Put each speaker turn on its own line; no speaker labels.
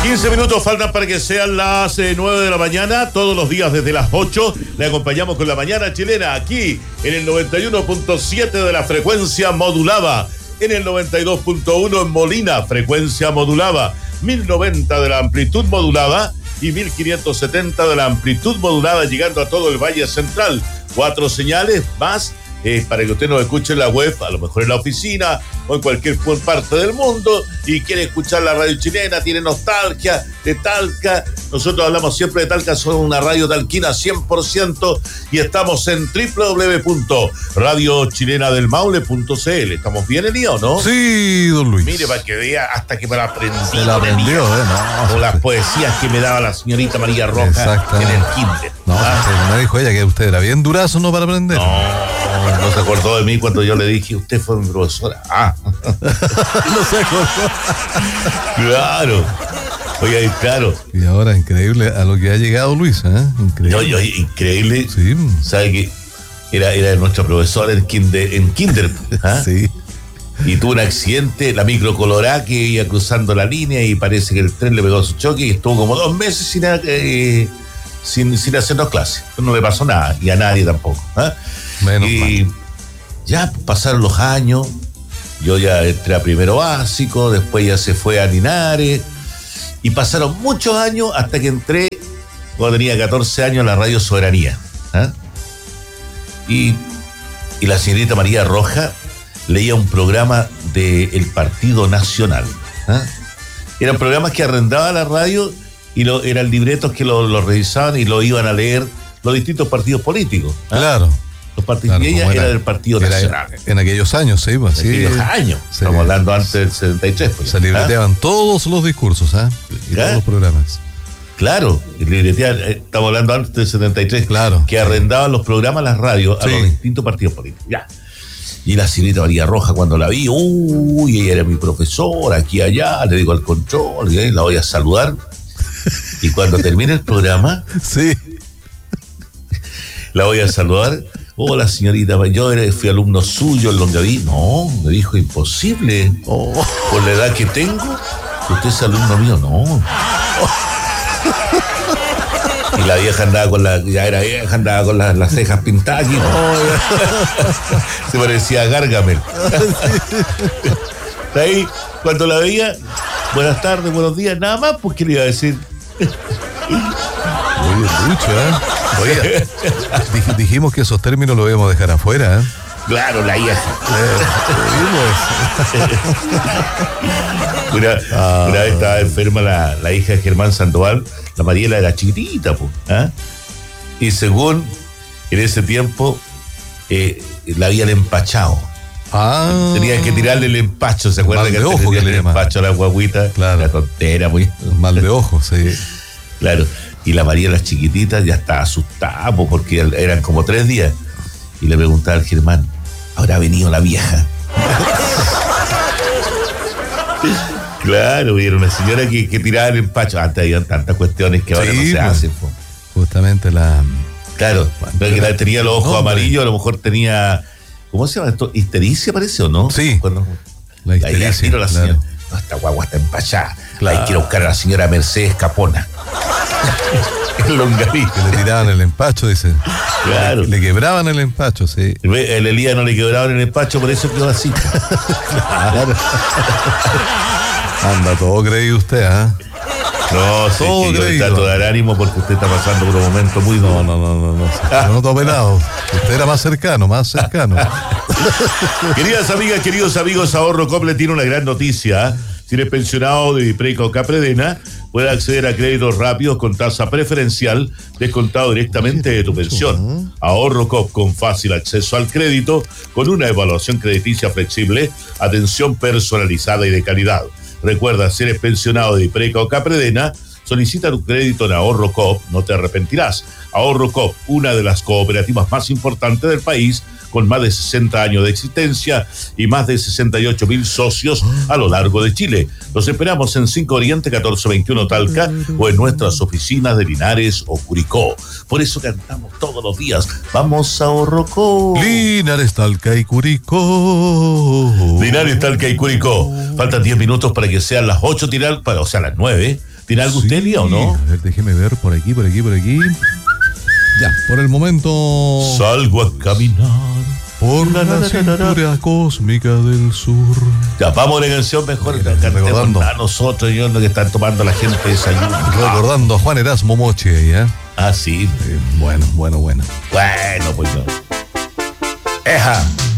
15 minutos faltan para que sean las 9 de la mañana. Todos los días desde las 8 le acompañamos con la mañana chilena aquí en el 91.7 de la frecuencia modulada, en el 92.1 en Molina, frecuencia modulada, 1090 de la amplitud modulada y 1570 de la amplitud modulada, llegando a todo el Valle Central. 4 señales más para que usted nos escuche en la web, a lo mejor en la oficina o en cualquier parte del mundo, y quiere escuchar la radio chilena, tiene nostalgia de Talca. Nosotros hablamos siempre de Talca, somos una radio talquina 100%, y estamos en www.radiochilenadelmaule.cl. ¿Estamos bien, Elías, o no?
Sí, don Luis.
Mire, para que vea, hasta que me la aprendí.
Se la aprendió,
no. O las poesías que me daba la señorita María Roja en el kinder.
No, me dijo ella que usted era bien durazo, ¿no? Para aprender.
No se acordó de mí cuando yo le dije, usted fue mi profesora.
No se acordó.
Claro. Oye, claro.
Y ahora, increíble a lo que ha llegado Luis, ¿eh? Increíble.
Increíble.
Sí.
¿Sabe que era nuestra profesora en kinder?
Sí.
Y tuvo un accidente, la micro colorada, que iba cruzando la línea y parece que el tren le pegó su choque y estuvo como 2 meses sin hacernos clases. No le pasó nada, y a nadie tampoco.
Menos
y
mal.
Ya pasaron los años, yo ya entré a primero básico, después ya se fue a Linares, y pasaron muchos años hasta que entré, cuando tenía 14 años, a la Radio Soberanía. Y la señorita María Roja leía un programa del Partido Nacional. Eran programas que arrendaba la radio y eran libretos que lo revisaban y lo iban a leer los distintos partidos políticos.
Claro.
Los partidos, y ella era del Partido Nacional.
En aquellos años, sí, pues sí.
En aquellos años. Estamos hablando antes del 73. Pues,
se libreteaban todos los discursos, y todos los programas.
Claro, estamos hablando antes del 73.
Claro.
Que arrendaban los programas, las radios, a los distintos partidos políticos. Ya. Y la señorita María Roja, cuando la vi, ella era mi profesora, aquí allá, le digo al control, la voy a saludar. Y cuando termine el programa, la voy a saludar. Hola, señorita, yo fui alumno suyo en Longaví. No, me dijo, imposible. Por la edad que tengo, usted es alumno mío. No. Y la vieja andaba andaba con las cejas pintadas aquí. Se parecía a Gargamel. Ahí, cuando la veía, buenas tardes, buenos días, nada más, pues, ¿qué le iba a decir?
Mucho, Oye, dijimos que esos términos los íbamos a dejar afuera,
Claro, la vieja. Una vez estaba enferma la hija de Germán Sandoval, la Mariela era chiquitita, pues. Y según en ese tiempo la habían empachado. Tenía que tirarle el empacho, ¿se acuerda?
Que tirarle el
empacho a la guaguita.
Claro.
La tontera, muy.
Mal de ojo, sí.
Claro. Y la Mariela chiquitita ya estaba asustada, porque eran como 3 días. Y le preguntaba al Germán, ¿habrá venido la vieja? Claro, era una señora que tiraba el empacho. Antes habían tantas cuestiones que ahora no se hacen.
Justamente
Claro, pero que tenía los ojos amarillos, a lo mejor tenía... ¿Cómo se llama esto? ¿Histericia parece o no?
Sí.
La histericia, la señora. No, esta guagua está empachada.
Claro.
Hay que ir a buscar a la señora Mercedes Capona. En Longaví.
Que le tiraban el empacho, dice.
Claro.
Le quebraban el empacho, sí.
El Elías no le quebraban el empacho, por eso quedó así.
Claro. Anda, todo creído usted,
No, sí, todo que yo le trato de dar ánimo porque usted está pasando por un momento muy duro.
No. No pelado. Usted era más cercano.
Queridas amigas, queridos amigos, Ahorro Cop le tiene una gran noticia. Si eres pensionado de Vipreca o Capredena, puedes acceder a créditos rápidos con tasa preferencial descontado directamente de tu pensión. Ahorro Cop, con fácil acceso al crédito, con una evaluación crediticia flexible, atención personalizada y de calidad. Recuerda, si eres pensionado de Vipreca o Capredena, solicita tu crédito en Ahorro Coop, no te arrepentirás. Ahorro Coop, una de las cooperativas más importantes del país, con más de 60 años de existencia y más de 68.000 socios a lo largo de Chile. Los esperamos en 5 Oriente 1421 Talca o en nuestras oficinas de Linares o Curicó. Por eso cantamos todos los días. Vamos a Ahorro Coop.
Linares, Talca y Curicó.
Linares, Talca y Curicó. Faltan 10 minutos para que sean las 8 tirar, o sea, las 9. ¿Tiene algo
Sí,
usted, Elías, o no?
A ver, déjeme ver por aquí. Ya, por el momento.
Salgo a caminar
Por la cintura cósmica del sur.
Ya, vamos a la canción mejor.
Mira,
Cantemos
recordando.
a nosotros, yo lo que están tomando la gente de desayuno.
Recordando a Juan Erasmo Moche ahí, ¿eh?
Ah, sí.
Bueno.
Bueno, pues yo. Eja.